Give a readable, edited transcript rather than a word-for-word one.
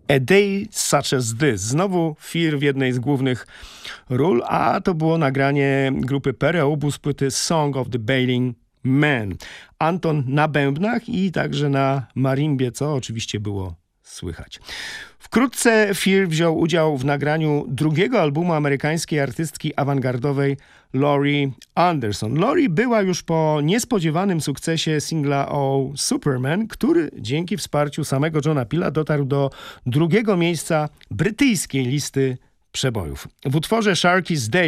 A Day Such As This. Znowu Fear w jednej z głównych ról, a to było nagranie grupy Pereobus z płyty Song of the Bailing Man. Anton na bębnach i także na marimbie, co oczywiście było słychać. Wkrótce Fear wziął udział w nagraniu drugiego albumu amerykańskiej artystki awangardowej Laurie Anderson. Laurie była już po niespodziewanym sukcesie singla o Superman, który dzięki wsparciu samego Johna Peela dotarł do drugiego miejsca brytyjskiej listy przebojów. W utworze Sharky's Day